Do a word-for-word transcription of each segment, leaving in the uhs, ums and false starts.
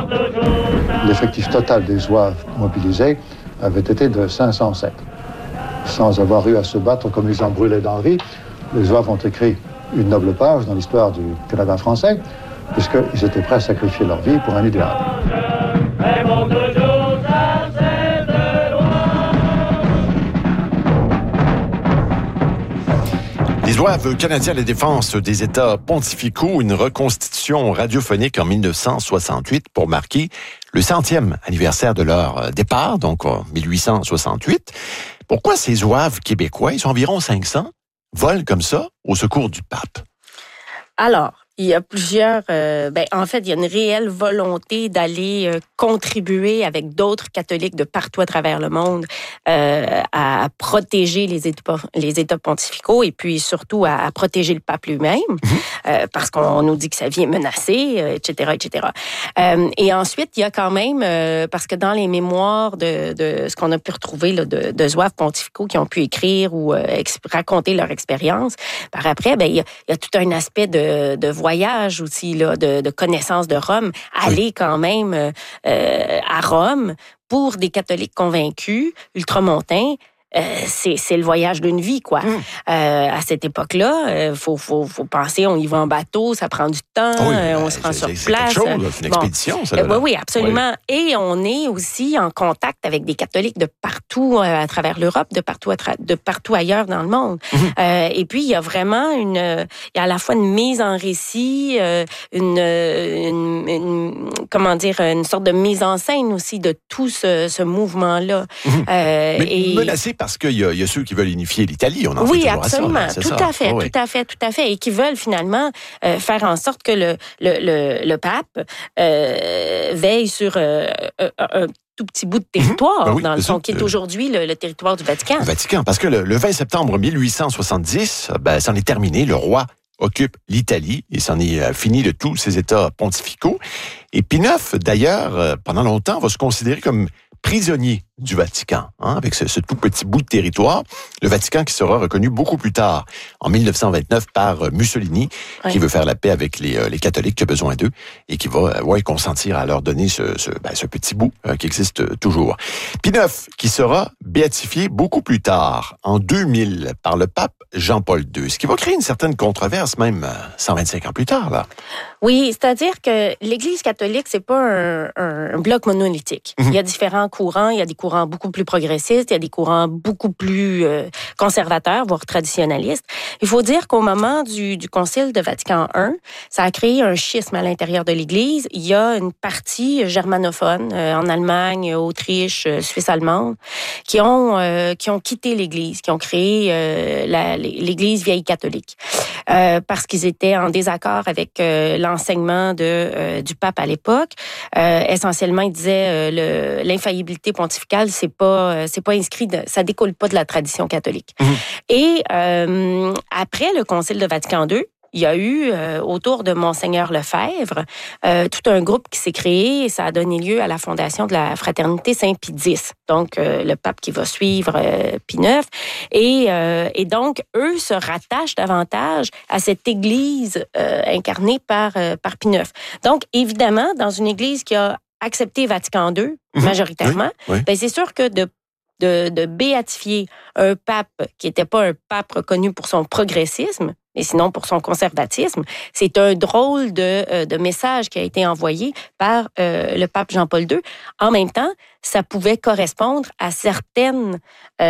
L'effectif total des zouaves mobilisés avait été de cinq cent sept. Sans avoir eu à se battre comme ils en brûlaient d'envie, les zouaves ont écrit une noble page dans l'histoire du Canada français, puisqu'ils étaient prêts à sacrifier leur vie pour un idéal. Les Zouaves canadiens de défense des États pontificaux, une reconstitution radiophonique en dix-neuf cent soixante-huit pour marquer le centième anniversaire de leur départ, donc en dix-huit cent soixante-huit. Pourquoi ces Zouaves québécois, ils sont environ cinq cents, volent comme ça au secours du pape? Alors, il y a plusieurs... Euh, ben, en fait, il y a une réelle volonté d'aller euh, contribuer avec d'autres catholiques de partout à travers le monde euh, à, à protéger les États, les États pontificaux et puis surtout à, à protéger le pape lui-même, mmh. euh, parce qu'on nous dit que sa vie est menacée, euh, et cetera, et cetera. Euh, et ensuite, il y a quand même... Euh, parce que dans les mémoires de, de ce qu'on a pu retrouver là, de, de Zouaves pontificaux qui ont pu écrire ou euh, ex- raconter leur expérience, par après, ben, il y a, il y a tout un aspect de, de voyage aussi, là, de, de connaissance de Rome, aller oui. quand même euh, à Rome pour des catholiques convaincus, ultramontains. Euh, c'est, c'est le voyage d'une vie, quoi. Mmh. Euh, à cette époque-là, euh, faut, faut, faut penser, on y va en bateau, ça prend du temps, oui, euh, on se rend c'est, sur c'est place. C'est quelque chose, c'est une expédition, bon. ça. Là, euh, oui, oui, absolument. Oui. Et on est aussi en contact avec des catholiques de partout euh, à travers l'Europe, de partout, à tra- de partout ailleurs dans le monde. Mmh. Euh, et puis, il y a vraiment une... Il y a à la fois une mise en récit, euh, une, une, une... Comment dire? Une sorte de mise en scène aussi de tout ce, ce mouvement-là. Mmh. Euh, Mais et... menacé parce qu'il y a, il y a ceux qui veulent unifier l'Italie. On en oui, fait toujours absolument. à ça, tout ça. à fait, oh, oui. tout à fait, tout à fait. Et qui veulent finalement euh, faire en sorte que le, le, le, le pape euh, veille sur euh, un, un tout petit bout de territoire, mmh, ben oui, dans le fond, qui est aujourd'hui le, le territoire du Vatican. Le Vatican, parce que le, le vingt septembre dix-huit cent soixante-dix, ben, c'en est terminé. Le roi occupe l'Italie et c'en est euh, fini de tous ses États pontificaux. Et Pie neuf, d'ailleurs, euh, pendant longtemps, va se considérer comme prisonnier du Vatican, hein, avec ce, ce tout petit bout de territoire. Le Vatican qui sera reconnu beaucoup plus tard, en dix-neuf cent vingt-neuf, par Mussolini, oui. qui veut faire la paix avec les, euh, les catholiques qui ont besoin d'eux et qui va euh, ouais, consentir à leur donner ce, ce, ben, ce petit bout euh, qui existe euh, toujours. Pie neuf, qui sera béatifié beaucoup plus tard, en deux mille, par le pape Jean-Paul deux, ce qui va créer une certaine controverse, même euh, cent vingt-cinq ans plus tard. Là. Oui, c'est-à-dire que l'Église catholique, c'est pas un, un, un bloc monolithique. Mm-hmm. Il y a différents courants, il y a des courants beaucoup plus progressistes, il y a des courants beaucoup plus euh, conservateurs, voire traditionnalistes. Il faut dire qu'au moment du, du Concile de Vatican un, ça a créé un schisme à l'intérieur de l'Église. Il y a une partie germanophone euh, en Allemagne, Autriche, euh, Suisse allemande, qui ont euh, qui ont quitté l'Église, qui ont créé euh, la, l'Église vieille catholique, euh, parce qu'ils étaient en désaccord avec euh, l'enseignement de euh, du pape à l'époque. Euh, essentiellement, il disait euh, le, l'infaillibilité pontificale, c'est pas euh, c'est pas inscrit, de, ça découle pas de la tradition catholique. Mmh. Et euh, après le Concile de Vatican deux, il y a eu, euh, autour de Monseigneur Lefebvre, euh, tout un groupe qui s'est créé et ça a donné lieu à la fondation de la Fraternité Saint-Pie X, donc euh, le pape qui va suivre euh, Pie neuf. Et, euh, et donc, eux se rattachent davantage à cette Église euh, incarnée par, euh, par Pie neuf. Donc, évidemment, dans une Église qui a accepté Vatican deux, mmh. majoritairement, oui, oui. Ben, c'est sûr que de De, de béatifier un pape qui n'était pas un pape reconnu pour son progressisme, mais sinon pour son conservatisme, c'est un drôle de, de message qui a été envoyé par euh, le pape Jean-Paul deux. En même temps, ça pouvait correspondre à certaines,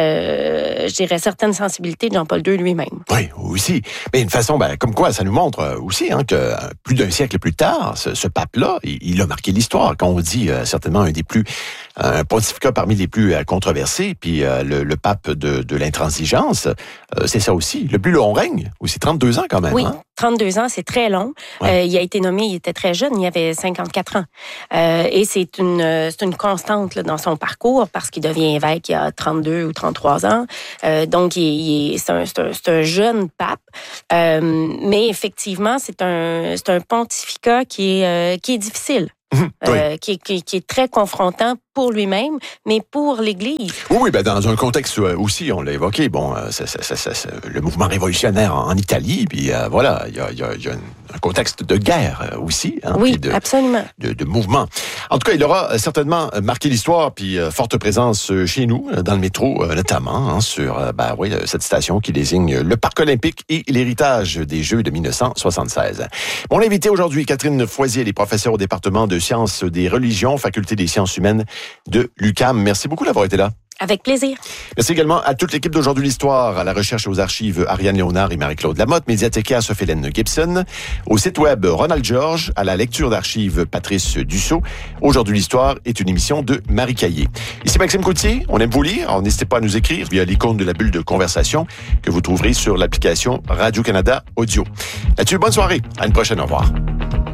euh, je dirais, certaines sensibilités de Jean-Paul deux lui-même. Oui, aussi. Mais une façon, ben, comme quoi, ça nous montre aussi hein, que plus d'un siècle plus tard, ce, ce pape-là, il, il a marqué l'histoire. Quand on dit euh, certainement un des plus, un pontificat parmi les plus euh, controversés, puis euh, le, le pape de, de l'intransigeance, euh, c'est ça aussi. Le plus long règne, aussi trente-deux ans quand même. Oui, hein? trente-deux ans, c'est très long. Ouais. Euh, il a été nommé, il était très jeune, il avait cinquante-quatre ans. Euh, et c'est une, c'est une constante là, dans son parcours parce qu'il devient évêque il y a trente-deux ou trente-trois ans. Euh, donc, il, il, c'est, un, c'est, un, c'est un jeune pape. Euh, mais effectivement, c'est un, c'est un pontificat qui est, euh, qui est difficile. Mmh, oui. euh, qui, qui, qui est très confrontant pour lui-même, mais pour l'Église. Oui, oui, ben dans un contexte aussi, on l'a évoqué, bon, c'est, c'est, c'est, c'est, le mouvement révolutionnaire en, en Italie, puis euh, voilà, il y a, y, a, y a une un contexte de guerre aussi. Hein, oui, de, absolument. De, de mouvement. En tout cas, il aura certainement marqué l'histoire, puis euh, forte présence chez nous, dans le métro euh, notamment, hein, sur euh, ben, oui, cette station qui désigne le Parc olympique et l'héritage des Jeux de dix-neuf cent soixante-seize. Mon invité aujourd'hui, Catherine Foisier, elle est professeure au département de sciences des religions, faculté des sciences humaines de l'U Q A M. Merci beaucoup d'avoir été là. Avec plaisir. Merci également à toute l'équipe d'Aujourd'hui l'Histoire, à la recherche et aux archives Ariane Léonard et Marie-Claude Lamotte, médiathécaire Sophie-Hélène Gibson, au site web Ronald Georges, à la lecture d'archives Patrice Dussault. Aujourd'hui l'Histoire est une émission de Marie Caillé. Ici Maxime Coutier, on aime vous lire, alors n'hésitez pas à nous écrire via l'icône de la bulle de conversation que vous trouverez sur l'application Radio-Canada Audio. Là-dessus, bonne soirée, à une prochaine, au revoir.